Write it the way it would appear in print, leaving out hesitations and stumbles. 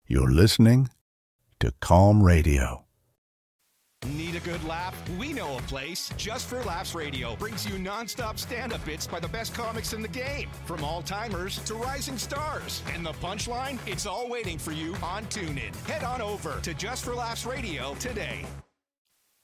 You're listening to Calm Radio. Need a good laugh? We know a place. Just for Laughs Radio brings you non-stop stand-up bits by the best comics in the game, from all-timers to rising stars. And the punchline? It's all waiting for you on TuneIn. Head on over to Just for Laughs Radio today.